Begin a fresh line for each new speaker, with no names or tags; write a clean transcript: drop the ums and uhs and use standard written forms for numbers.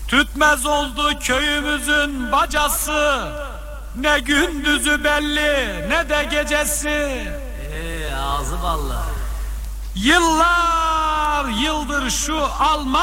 Tütmez oldu köyümüzün bacası, ne gündüzü belli ne de gecesi.
Ağzı ballı.
Yıllar yıldır şu Alman